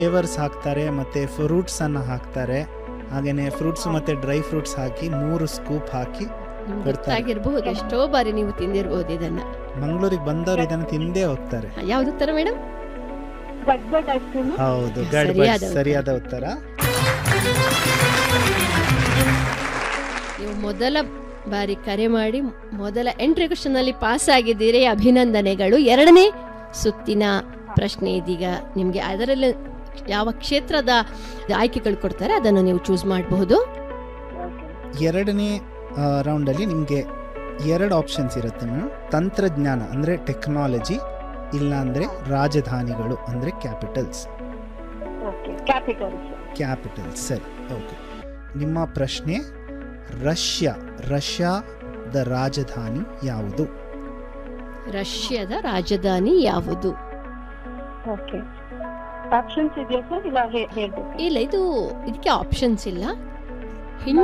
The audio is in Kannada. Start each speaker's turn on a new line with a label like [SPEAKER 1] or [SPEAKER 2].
[SPEAKER 1] ಫ್ಲೇವರ್ಸ್ ಹಾಕ್ತಾರೆ ಮತ್ತು ಫ್ರೂಟ್ಸನ್ನು ಹಾಕ್ತಾರೆ. ಹಾಗೆಯೇ ಫ್ರೂಟ್ಸ್ ಮತ್ತು ಡ್ರೈ ಫ್ರೂಟ್ಸ್ ಹಾಕಿ 3 ಸ್ಕೂಪ್ ಹಾಕಿ
[SPEAKER 2] ಗೊತ್ತಾಗಿರ್ಬಹುದು, ಎಷ್ಟೋ ಬಾರಿ ನೀವು ತಿಂದಿರಬಹುದು ಇದನ್ನ.
[SPEAKER 1] ಮಂಗಳೂರಿಗೆ ಬಂದವರು ಇದನ್ನು ತಿಂದೇ ಹೋಗ್ತಾರೆ.
[SPEAKER 2] ಯಾವ್ದು ಉತ್ತರ ಮೇಡಮ್?
[SPEAKER 1] ಹೌದು, ಸರಿಯಾದ ಉತ್ತರ.
[SPEAKER 2] ನೀವು ಮೊದಲ ಬಾರಿ ಕರೆ ಮಾಡಿ ಮೊದಲ ಎಂಟ್ರಿ ಕ್ವೆಶ್ಚನ್ ಅಲ್ಲಿ ಪಾಸ್ ಆಗಿದ್ದೀರಿ, ಅಭಿನಂದನೆಗಳು. 2ನೇ ಸುತ್ತಿನ ಪ್ರಶ್ನೆ ಇದೀಗ ನಿಮ್ಗೆ. ಅದರಲ್ಲಿ ಯಾವ ಕ್ಷೇತ್ರದ ಆಯ್ಕೆಗಳು ಕೊಡ್ತಾರೆ ಅದನ್ನು ನೀವು ಚೂಸ್ ಮಾಡಬಹುದು.
[SPEAKER 1] 2ನೇ ರೌಂಡಲ್ಲಿ ನಿಮಗೆ 2 ಆಪ್ಷನ್ಸ್ ಇರುತ್ತೆ ಮೇಡಮ್. ತಂತ್ರಜ್ಞಾನ ಅಂದರೆ ಟೆಕ್ನಾಲಜಿ, ಇಲ್ಲ ಅಂದರೆ ರಾಜಧಾನಿಗಳು ಅಂದರೆ ಕ್ಯಾಪಿಟಲ್ಸ್. ಸರಿ, ಓಕೆ. ನಿಮ್ಮ ಪ್ರಶ್ನೆ, ರಷ್ಯಾದ ರಾಜಧಾನಿ ಯಾವುದು?
[SPEAKER 2] ರಷ್ಯಾದ ರಾಜಧಾನಿ ಯಾವುದು?
[SPEAKER 3] ಆಪ್ಷನ್ಸ್ ಇದೆಯಾ ಸರ್? ಇಲ್ಲ,
[SPEAKER 2] ಇದಕ್ಕೆ ಆಪ್ಷನ್ಸ್ ಇಲ್ಲ,